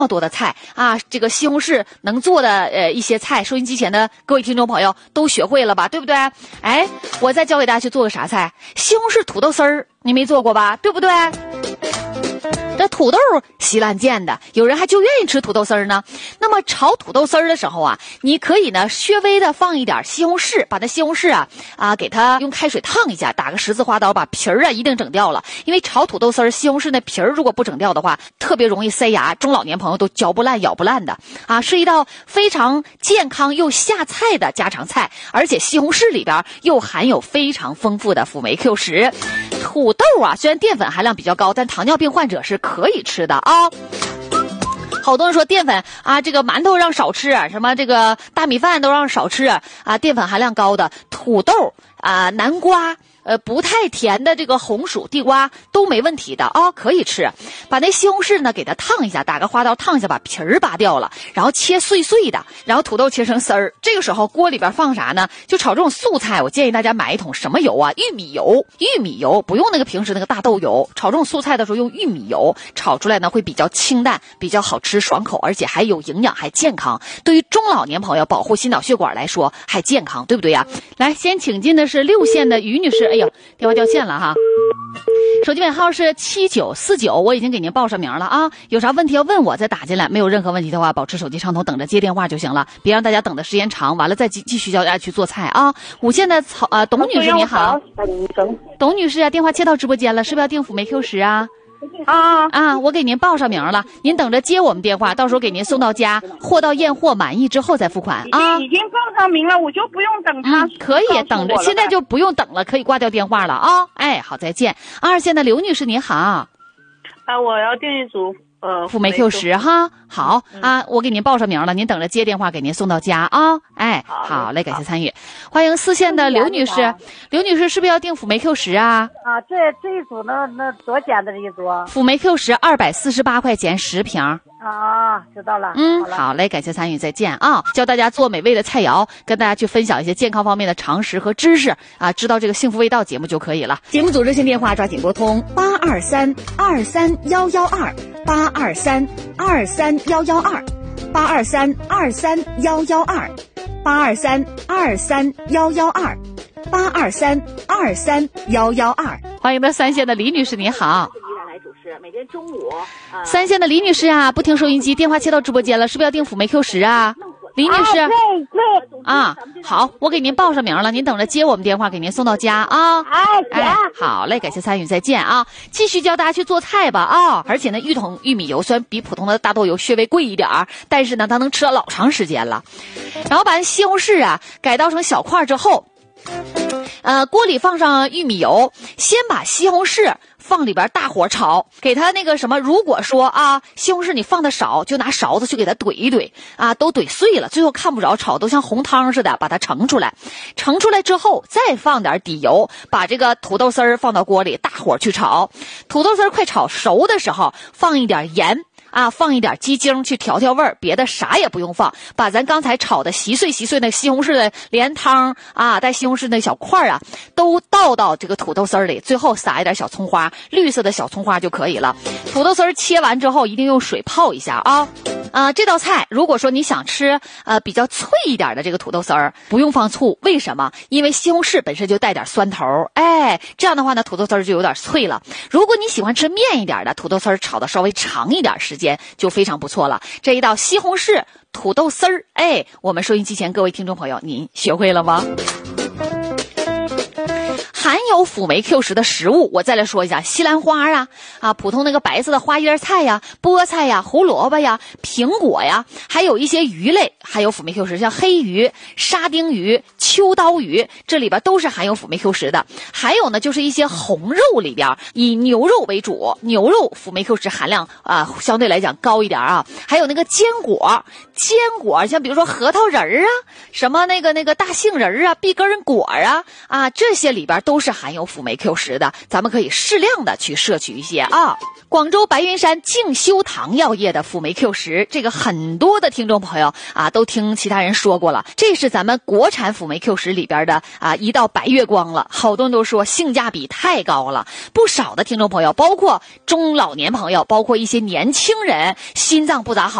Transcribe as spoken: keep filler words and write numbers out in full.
么多的菜啊，这个西红柿能做的呃一些菜，收音机前的各位听众朋友都学会了吧，对不对？哎，我再教给大家去做个啥菜？西红柿土豆丝儿，你没做过吧？对不对？这土豆稀烂见的，有人还就愿意吃土豆丝儿呢。那么炒土豆丝儿的时候啊，你可以呢稍微的放一点西红柿，把那西红柿啊啊给它用开水烫一下，打个十字花刀，把皮儿啊一定整掉了。因为炒土豆丝儿，西红柿那皮儿如果不整掉的话，特别容易塞牙，中老年朋友都嚼不烂、咬不烂的啊，是一道非常健康又下菜的家常菜，而且西红柿里边又含有非常丰富的辅酶 Q 十。土豆啊，虽然淀粉含量比较高，但糖尿病患者是可以吃的啊。好多人说淀粉啊，这个馒头让少吃，什么这个大米饭都让少吃啊，淀粉含量高的土豆啊、南瓜。呃，不太甜的这个红薯、地瓜都没问题的啊、哦，可以吃。把那西红柿呢给它烫一下，打个花刀烫一下，把皮儿扒掉了，然后切碎碎的，然后土豆切成丝儿。这个时候锅里边放啥呢？就炒这种素菜，我建议大家买一桶什么油啊？玉米油，玉米油不用那个平时那个大豆油。炒这种素菜的时候用玉米油炒出来呢，会比较清淡，比较好吃爽口，而且还有营养，还健康。对于中老年朋友保护心脑血管来说还健康，对不对呀？来，先请进的是六县的于女士。哎呦，电话掉线了哈，手机尾号是七九四九，我已经给您报上名了啊。有啥问题要问我再打进来，没有任何问题的话，保持手机畅通，等着接电话就行了，别让大家等的时间长，完了再继继续教大家去做菜啊。五县的曹呃董女士你好，董女士啊，电话接到直播间了，是不是要订辅酶 Q 十啊？啊啊！我给您报上名了，您等着接我们电话，到时候给您送到家，货到验货，满意之后再付款啊。 已经报上名了，我就不用等他、 嗯。可以等着，现在就不用等了，可以挂掉电话了啊。哎，好，再见。二线的刘女士您好，啊， 我要订一组呃辅酶 Q 十哈，好、嗯、啊，我给您报上名了，您等着接电话，给您送到家啊。哎，好嘞，感谢参与。欢迎四线的刘女士，刘女士是不是要订辅酶 Q 十啊？ 啊，这这一组那那多钱的这一组？ 辅酶 Q 十二百四十八块钱十瓶。 啊，知道了。 嗯， 好, 好嘞，感谢参与，再见啊！教大家做美味的菜肴，跟大家去分享一些健康方面的常识和知识啊，知道这个幸福味道节目就可以了。节目组热线电话抓紧拨通八二三二三幺幺二八二三二三幺幺二八二三二三幺幺二八二三二三幺幺二八二三二三幺幺二。欢迎的三线的李女士，你好。 每天中午、呃、 三线的李女士啊，不听收音机，电话切到直播间了，是不是要订辅酶 Q 十啊？李女士、 啊、对对啊，好，我给您报上名了，您等着接我们电话，给您送到家啊。 哎， 哎，好嘞，感谢参与，再见啊！继续教大家去做菜吧啊！而且呢，玉桶玉米油虽然比普通的大豆油稍微贵一点儿，但是呢，它能吃老长时间了。然后把西红柿啊改刀成小块之后，呃，锅里放上玉米油，先把西红柿放里边大火炒，给它那个什么，如果说啊西红柿你放的少，就拿勺子去给它怼一怼啊，都怼碎了，最后看不着，炒都像红汤似的，把它盛出来。盛出来之后再放点底油，把这个土豆丝儿放到锅里，大火去炒。土豆丝儿快炒熟的时候，放一点盐啊，放一点鸡精去调调味儿，别的啥也不用放，把咱刚才炒的稀碎稀碎那西红柿的连汤啊，带西红柿那小块啊，都倒到这个土豆丝儿里，最后撒一点小葱花，绿色的小葱花就可以了。土豆丝儿切完之后，一定用水泡一下啊。啊，这道菜如果说你想吃呃比较脆一点的这个土豆丝儿，不用放醋，为什么？因为西红柿本身就带点酸头，哎，这样的话呢，土豆丝儿就有点脆了。如果你喜欢吃面一点的，土豆丝儿炒的稍微长一点时间就非常不错了。这一道西红柿土豆丝儿，哎，我们收音机前各位听众朋友，您学会了吗？含有辅酶 Q 十的食物，我再来说一下，西兰花啊，啊，普通那个白色的花椰菜呀、菠菜呀、胡萝卜呀、苹果呀，还有一些鱼类含有辅酶 Q 十，像黑鱼、沙丁鱼、秋刀鱼，这里边都是含有辅酶 Q 十的。还有呢，就是一些红肉里边，以牛肉为主，牛肉辅酶 Q 十含量啊、呃、相对来讲高一点啊。还有那个坚果， 坚果，像比如说核桃仁儿啊，什么那个那个大杏仁儿啊，碧根果啊，啊，这些里边都是含有辅酶 Q 十的，咱们可以适量的去摄取一些啊。广州白云山静修堂药业的辅酶 Q 十，这个很多的听众朋友啊都听其他人说过了，这是咱们国产辅酶 Q 十里边的啊一道白月光了，好多人都说性价比太高了，不少的听众朋友，包括中老年朋友，包括一些年轻人，心脏不咋好。